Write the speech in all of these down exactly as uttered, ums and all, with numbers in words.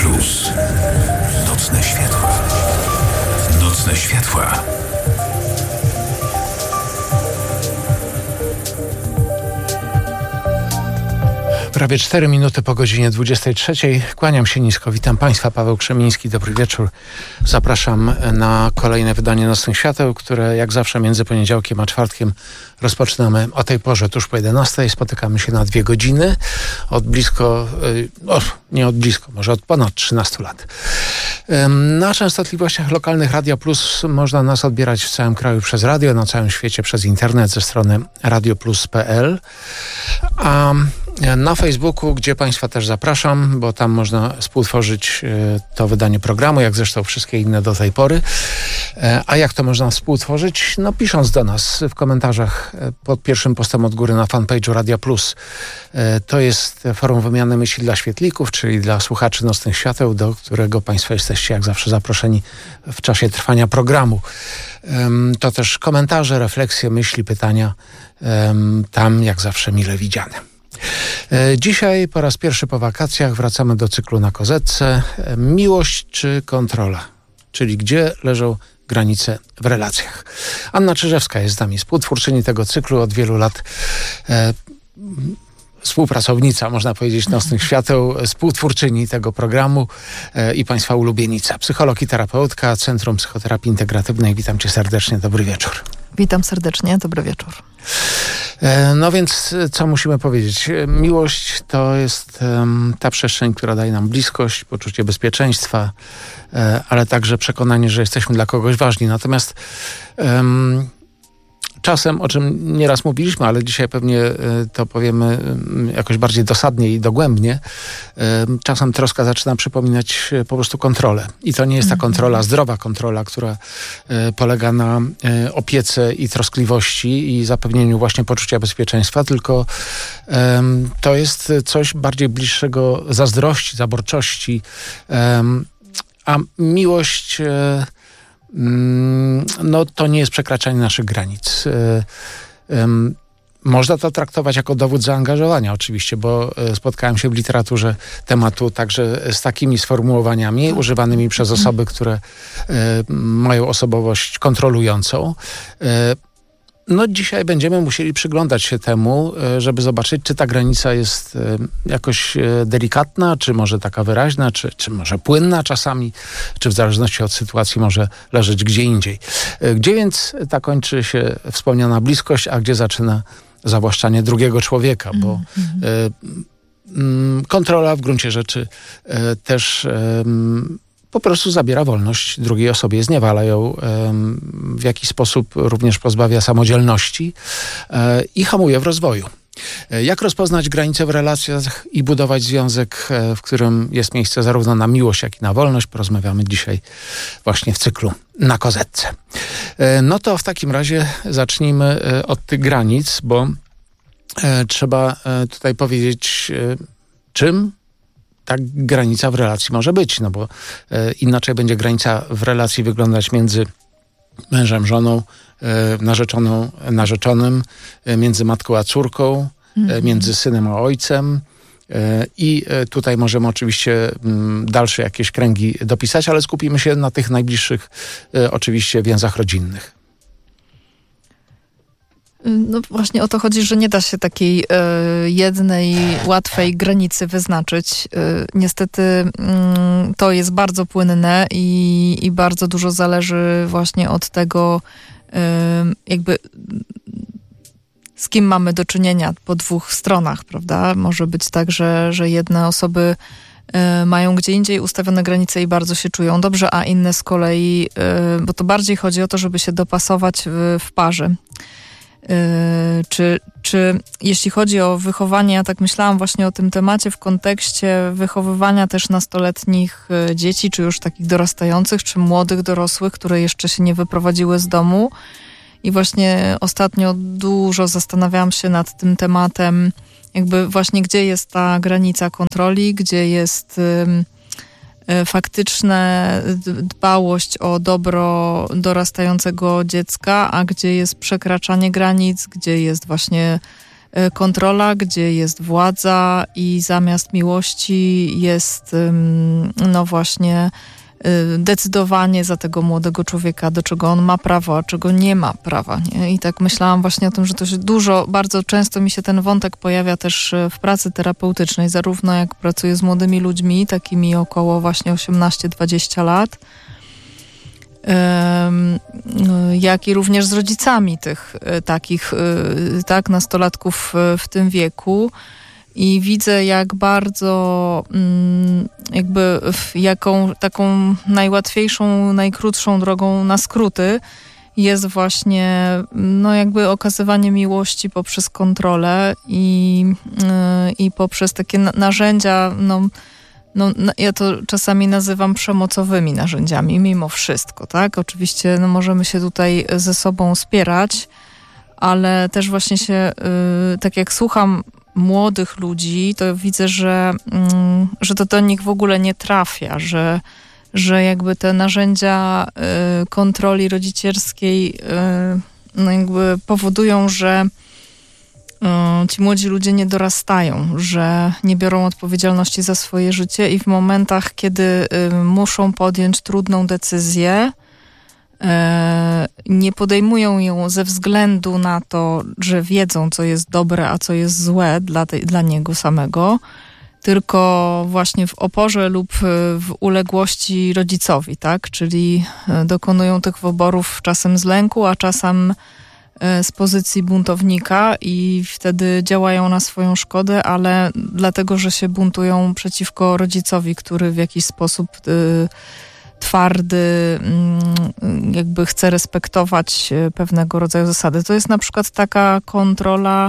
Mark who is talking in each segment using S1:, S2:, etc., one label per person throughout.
S1: Plus. Nocne światła. Nocne światła.
S2: Prawie cztery minuty po godzinie dwudziestej trzeciej. Kłaniam się nisko. Witam Państwa. Paweł Krzemiński. Dobry wieczór. Zapraszam na kolejne wydanie Nocnych Świateł, które jak zawsze między poniedziałkiem a czwartkiem rozpoczynamy o tej porze tuż po jedenastej. Spotykamy się na dwie godziny od blisko, o, nie od blisko, może od ponad trzynastu lat. Na częstotliwościach lokalnych Radia Plus można nas odbierać w całym kraju przez radio, na całym świecie przez internet ze strony radio plus kropka p l. A na Facebooku, gdzie Państwa też zapraszam, bo tam można współtworzyć to wydanie programu, jak zresztą wszystkie inne do tej pory. A jak to można współtworzyć? No pisząc do nas w komentarzach pod pierwszym postem od góry na fanpage'u Radia Plus. To jest forum wymiany myśli dla świetlików, czyli dla słuchaczy Nocnych Świateł, do którego Państwo jesteście jak zawsze zaproszeni w czasie trwania programu. To też komentarze, refleksje, myśli, pytania tam jak zawsze mile widziane. Dzisiaj po raz pierwszy po wakacjach wracamy do cyklu Na Kozetce. Miłość czy kontrola? Czyli gdzie leżą granice w relacjach? Anna Czyżewska jest z nami, współtwórczyni tego cyklu od wielu lat. E, współpracownica, można powiedzieć, Nocnych Świateł, współtwórczyni tego programu e, i Państwa ulubienica. Psycholog i terapeutka, Centrum Psychoterapii Integratywnej. Witam Cię serdecznie, dobry wieczór.
S3: Witam serdecznie, dobry wieczór.
S2: No więc co musimy powiedzieć? Miłość to jest um, ta przestrzeń, która daje nam bliskość, poczucie bezpieczeństwa, e, ale także przekonanie, że jesteśmy dla kogoś ważni. Natomiast um, czasem, o czym nieraz mówiliśmy, ale dzisiaj pewnie e, to powiemy e, jakoś bardziej dosadnie i dogłębnie, e, czasem troska zaczyna przypominać e, po prostu kontrolę. I to nie jest ta kontrola, zdrowa kontrola, która e, polega na e, opiece i troskliwości i zapewnieniu właśnie poczucia bezpieczeństwa, tylko e, to jest coś bardziej bliższego zazdrości, zaborczości, e, a miłość e, no to nie jest przekraczanie naszych granic. Można to traktować jako dowód zaangażowania oczywiście, bo spotkałem się w literaturze tematu także z takimi sformułowaniami używanymi przez osoby, które mają osobowość kontrolującą. No dzisiaj będziemy musieli przyglądać się temu, żeby zobaczyć, czy ta granica jest jakoś delikatna, czy może taka wyraźna, czy, czy może płynna czasami, czy w zależności od sytuacji może leżeć gdzie indziej. Gdzie więc ta kończy się wspomniana bliskość, a gdzie zaczyna zawłaszczanie drugiego człowieka, bo mm-hmm. y, kontrola w gruncie rzeczy y, też y, po prostu zabiera wolność drugiej osobie, zniewala ją, w jakiś sposób również pozbawia samodzielności i hamuje w rozwoju. Jak rozpoznać granice w relacjach i budować związek, w którym jest miejsce zarówno na miłość, jak i na wolność? Porozmawiamy dzisiaj właśnie w cyklu Na Kozetce. No to w takim razie zacznijmy od tych granic, bo trzeba tutaj powiedzieć, czym ta granica w relacji może być, no bo e, inaczej będzie granica w relacji wyglądać między mężem, żoną, e, narzeczoną, narzeczonym, e, między matką a córką, mm-hmm. e, między synem a ojcem e, i e, tutaj możemy oczywiście m, dalsze jakieś kręgi dopisać, ale skupimy się na tych najbliższych e, oczywiście więzach rodzinnych.
S3: No właśnie o to chodzi, że nie da się takiej y, jednej, łatwej granicy wyznaczyć. Y, niestety y, to jest bardzo płynne i, i bardzo dużo zależy właśnie od tego, y, jakby z kim mamy do czynienia po dwóch stronach, prawda? Może być tak, że, że jedne osoby y, mają gdzie indziej ustawione granice i bardzo się czują dobrze, a inne z kolei, y, bo to bardziej chodzi o to, żeby się dopasować w, w parze. Czy, czy jeśli chodzi o wychowanie, ja tak myślałam właśnie o tym temacie w kontekście wychowywania też nastoletnich dzieci, czy już takich dorastających, czy młodych dorosłych, które jeszcze się nie wyprowadziły z domu. I właśnie ostatnio dużo zastanawiałam się nad tym tematem, jakby właśnie gdzie jest ta granica kontroli, gdzie jest faktyczna dbałość o dobro dorastającego dziecka, a gdzie jest przekraczanie granic, gdzie jest właśnie kontrola, gdzie jest władza i zamiast miłości jest no właśnie decydowanie za tego młodego człowieka, do czego on ma prawo, a czego nie ma prawa. Nie? I tak myślałam właśnie o tym, że to się dużo, bardzo często mi się ten wątek pojawia też w pracy terapeutycznej, zarówno jak pracuję z młodymi ludźmi, takimi około właśnie osiemnaście dwadzieścia lat, jak i również z rodzicami tych takich tak, nastolatków w tym wieku. I widzę, jak bardzo jakby jaką taką najłatwiejszą, najkrótszą drogą na skróty jest właśnie no jakby okazywanie miłości poprzez kontrolę i, i poprzez takie narzędzia, no, no ja to czasami nazywam przemocowymi narzędziami mimo wszystko, tak? Oczywiście no, możemy się tutaj ze sobą spierać, ale też właśnie się, yy, tak jak słucham młodych ludzi, to widzę, że, mm, że to do nich w ogóle nie trafia, że, że jakby te narzędzia y, kontroli rodzicielskiej y, no jakby powodują, że y, ci młodzi ludzie nie dorastają, że nie biorą odpowiedzialności za swoje życie i w momentach, kiedy y, muszą podjąć trudną decyzję, nie podejmują ją ze względu na to, że wiedzą, co jest dobre, a co jest złe dla, tej, dla niego samego, tylko właśnie w oporze lub w uległości rodzicowi, tak? Czyli dokonują tych wyborów czasem z lęku, a czasem z pozycji buntownika i wtedy działają na swoją szkodę, ale dlatego, że się buntują przeciwko rodzicowi, który w jakiś sposób twardy, jakby chce respektować pewnego rodzaju zasady. To jest na przykład taka kontrola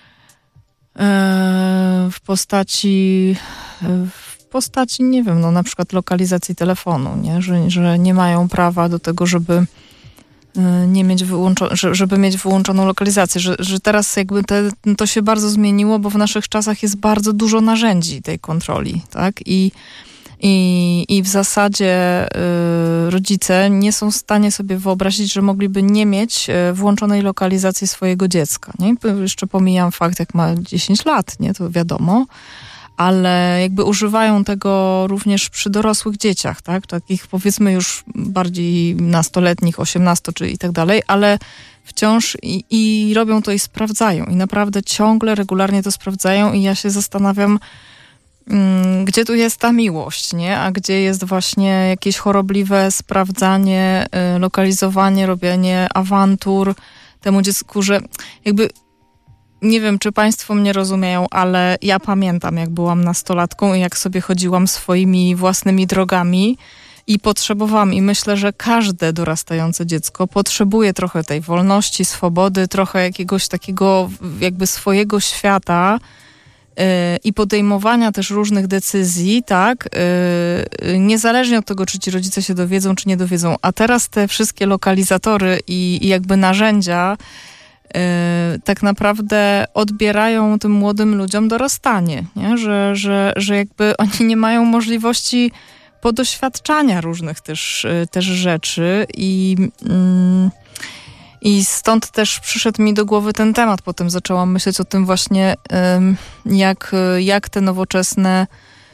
S3: w postaci, w postaci, nie wiem, no na przykład lokalizacji telefonu, nie? Że, że nie mają prawa do tego, żeby nie mieć wyłączo- żeby mieć wyłączoną lokalizację, że, że teraz jakby te, to się bardzo zmieniło, bo w naszych czasach jest bardzo dużo narzędzi tej kontroli, tak? I I, i w zasadzie y, rodzice nie są w stanie sobie wyobrazić, że mogliby nie mieć y, włączonej lokalizacji swojego dziecka. Nie? Jeszcze pomijam fakt, jak ma dziesięć lat, nie? To wiadomo, ale jakby używają tego również przy dorosłych dzieciach, tak? Takich powiedzmy już bardziej nastoletnich, osiemnasto czy i tak dalej, ale wciąż i, i robią to i sprawdzają. I naprawdę ciągle, regularnie to sprawdzają i ja się zastanawiam, gdzie tu jest ta miłość, nie? A gdzie jest właśnie jakieś chorobliwe sprawdzanie, y, lokalizowanie, robienie awantur temu dziecku, że jakby nie wiem, czy państwo mnie rozumieją, ale ja pamiętam, jak byłam nastolatką i jak sobie chodziłam swoimi własnymi drogami i potrzebowałam, i myślę, że każde dorastające dziecko potrzebuje trochę tej wolności, swobody, trochę jakiegoś takiego jakby swojego świata, i podejmowania też różnych decyzji, tak, niezależnie od tego, czy ci rodzice się dowiedzą, czy nie dowiedzą. A teraz te wszystkie lokalizatory i, i jakby narzędzia tak naprawdę odbierają tym młodym ludziom dorastanie, nie? Że, że, że jakby oni nie mają możliwości podoświadczania różnych też, też rzeczy i... Mm, I stąd też przyszedł mi do głowy ten temat. Potem zaczęłam myśleć o tym właśnie, jak, jak te nowoczesne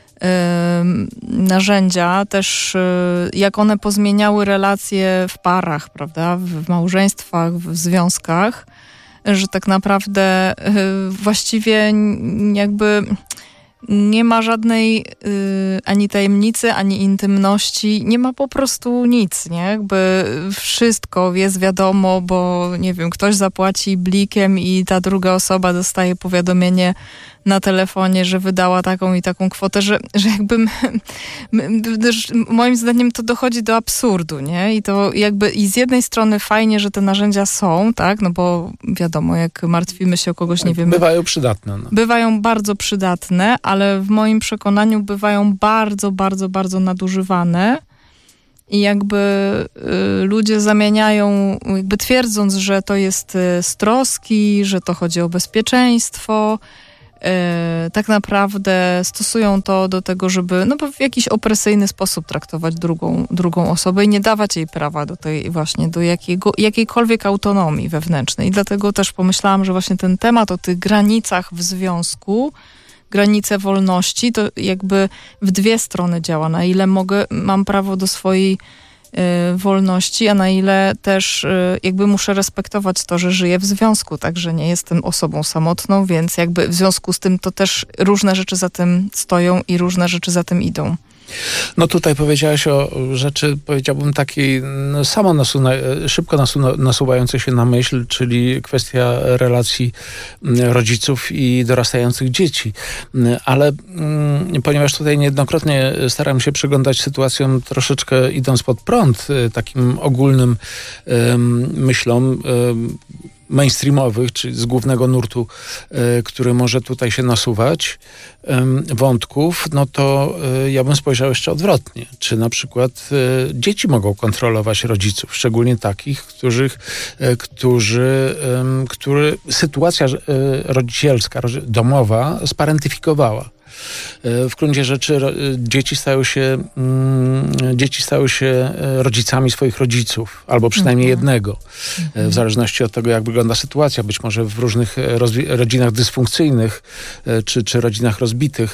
S3: narzędzia też, jak one pozmieniały relacje w parach, prawda, w małżeństwach, w związkach, że tak naprawdę właściwie jakby nie ma żadnej y, ani tajemnicy, ani intymności, nie ma po prostu nic, nie? Jakby wszystko jest wiadomo, bo nie wiem, ktoś zapłaci blikiem i ta druga osoba dostaje powiadomienie na telefonie, że wydała taką i taką kwotę, że, że jakby my, my, moim zdaniem to dochodzi do absurdu, nie? I to jakby i z jednej strony fajnie, że te narzędzia są, tak? No bo wiadomo, jak martwimy się o kogoś, nie wiemy.
S2: Bywają przydatne. No.
S3: Bywają bardzo przydatne, ale w moim przekonaniu bywają bardzo, bardzo, bardzo nadużywane. I jakby y, ludzie zamieniają, jakby twierdząc, że to jest y, z troski, że to chodzi o bezpieczeństwo, e, tak naprawdę stosują to do tego, żeby no, w jakiś opresyjny sposób traktować drugą, drugą osobę i nie dawać jej prawa do tej właśnie, do jakiego, jakiejkolwiek autonomii wewnętrznej. I dlatego też pomyślałam, że właśnie ten temat o tych granicach w związku, granice wolności, to jakby w dwie strony działa. Na ile mogę, mam prawo do swojej y, wolności, a na ile też y, jakby muszę respektować to, że żyję w związku, tak, że nie jestem osobą samotną, więc jakby w związku z tym to też różne rzeczy za tym stoją i różne rzeczy za tym idą.
S2: No tutaj powiedziałaś o rzeczy, powiedziałbym takiej no, samo nasuna, szybko nasu, nasuwającej się na myśl, czyli kwestia relacji rodziców i dorastających dzieci. Ale mm, ponieważ tutaj niejednokrotnie staram się przyglądać sytuacjom troszeczkę idąc pod prąd, takim ogólnym ym, myślom, ym, mainstreamowych, czyli z głównego nurtu, y, który może tutaj się nasuwać, y, wątków, no to y, ja bym spojrzał jeszcze odwrotnie. Czy na przykład y, dzieci mogą kontrolować rodziców, szczególnie takich, których, y, którzy, y, który sytuacja y, rodzicielska, domowa sparentyfikowała. W gruncie rzeczy dzieci stały się dzieci stały się rodzicami swoich rodziców, albo przynajmniej mhm. jednego. W zależności od tego, jak wygląda sytuacja. Być może w różnych rozwi- rodzinach dysfunkcyjnych, czy, czy rodzinach rozbitych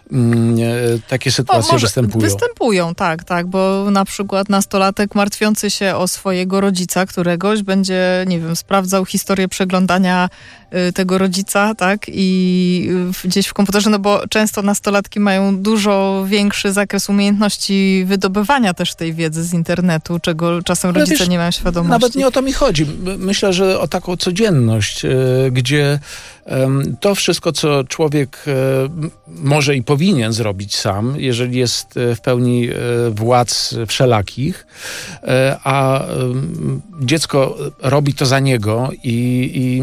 S2: takie sytuacje
S3: o,
S2: występują.
S3: Występują, tak, tak, bo na przykład nastolatek martwiący się o swojego rodzica któregoś będzie, nie wiem, sprawdzał historię przeglądania tego rodzica, tak, i gdzieś w komputerze, no bo często nastolatki mają dużo większy zakres umiejętności wydobywania też tej wiedzy z internetu, czego czasem
S2: Ale
S3: rodzice
S2: wiesz,
S3: nie mają świadomości.
S2: Nawet nie o to mi chodzi. Myślę, że o taką codzienność, gdzie to wszystko, co człowiek może i powinien zrobić sam, jeżeli jest w pełni władz wszelakich, a dziecko robi to za niego i, i,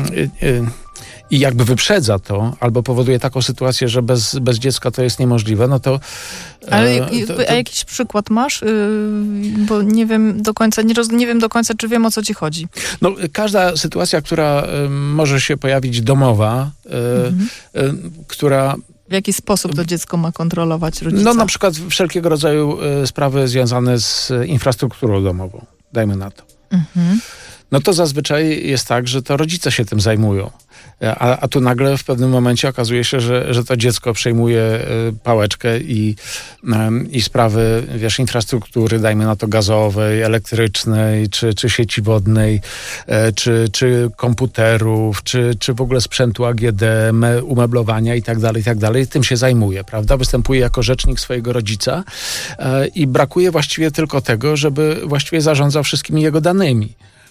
S2: i jakby wyprzedza to, albo powoduje taką sytuację, że bez, bez dziecka to jest niemożliwe, no to...
S3: Ale
S2: to, to,
S3: a jakiś przykład masz? Bo nie wiem do końca, nie, roz, nie wiem do końca, czy wiem, o co ci chodzi.
S2: No, każda sytuacja, która może się pojawić domowa, mhm. która...
S3: W jaki sposób to dziecko ma kontrolować rodzica?
S2: No na przykład wszelkiego rodzaju sprawy związane z infrastrukturą domową. Dajmy na to. Mhm. No to zazwyczaj jest tak, że to rodzice się tym zajmują. A, a tu nagle w pewnym momencie okazuje się, że, że to dziecko przejmuje pałeczkę i, i sprawy, wiesz, infrastruktury, dajmy na to gazowej, elektrycznej, czy, czy sieci wodnej, czy, czy komputerów, czy, czy w ogóle sprzętu A G D, me, umeblowania i tak dalej, i tak dalej. Tym się zajmuje, prawda? Występuje jako rzecznik swojego rodzica i brakuje właściwie tylko tego, żeby właściwie zarządzał wszystkimi jego danymi.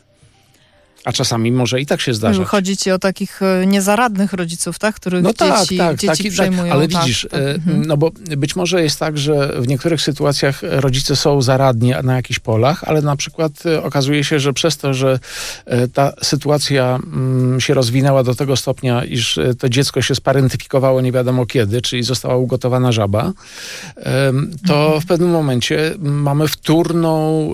S2: A czasami może i tak się zdarzać.
S3: Chodzi ci o takich niezaradnych rodziców, tak? Których
S2: no tak,
S3: dzieci,
S2: tak,
S3: dzieci
S2: taki,
S3: przejmują.
S2: Tak, ale
S3: tak,
S2: widzisz,
S3: tak,
S2: e,
S3: mhm.
S2: no bo być może jest tak, że w niektórych sytuacjach rodzice są zaradni na jakichś polach, ale na przykład okazuje się, że przez to, że ta sytuacja mm, się rozwinęła do tego stopnia, iż to dziecko się sparentyfikowało nie wiadomo kiedy, czyli została ugotowana żaba, e, to mhm. w pewnym momencie mamy wtórną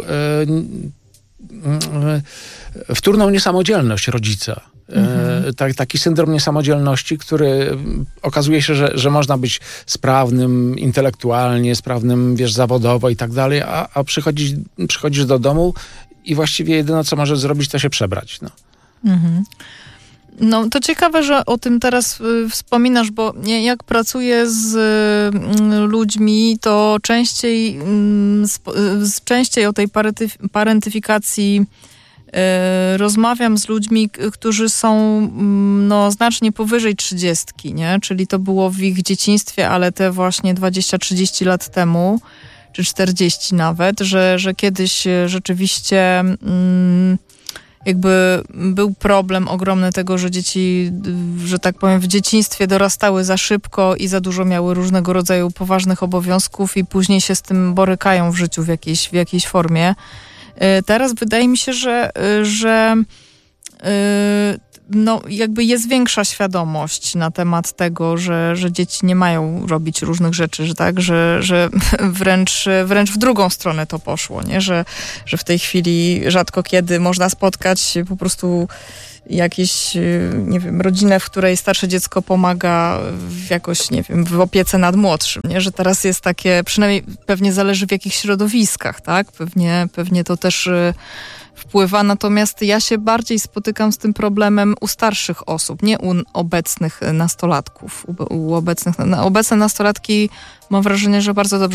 S2: e, wtórną niesamodzielność rodzica. Mhm. E, tak, taki syndrom niesamodzielności, który okazuje się, że, że można być sprawnym intelektualnie, sprawnym, wiesz, zawodowo i tak dalej, a, a przychodzisz, przychodzisz do domu i właściwie jedyne, co możesz zrobić, to się przebrać. No. Mhm.
S3: No to ciekawe, że o tym teraz y, wspominasz, bo nie, jak pracuję z y, ludźmi, to częściej, y, sp, y, częściej o tej parentyf- parentyfikacji y, rozmawiam z ludźmi, k- którzy są y, no, znacznie powyżej trzydziestki, nie? Czyli to było w ich dzieciństwie, ale te właśnie dwadzieścia trzydzieści lat temu, czy czterdzieści nawet, że, że kiedyś rzeczywiście... Y, jakby był problem ogromny tego, że dzieci, że tak powiem, w dzieciństwie dorastały za szybko i za dużo miały różnego rodzaju poważnych obowiązków i później się z tym borykają w życiu w jakiejś, w jakiejś formie. Teraz wydaje mi się, że, że no, jakby jest większa świadomość na temat tego, że, że dzieci nie mają robić różnych rzeczy, że tak, że, że wręcz, wręcz w drugą stronę to poszło, nie? Że, że w tej chwili rzadko kiedy można spotkać po prostu jakieś, nie wiem, rodzinę, w której starsze dziecko pomaga w jakoś, nie wiem, w opiece nad młodszym, nie? Że teraz jest takie, przynajmniej pewnie zależy w jakich środowiskach, tak? Pewnie, pewnie to też wpływa, natomiast ja się bardziej spotykam z tym problemem u starszych osób, nie u obecnych nastolatków. U, u obecnych, obecne nastolatki mam wrażenie, że bardzo dobrze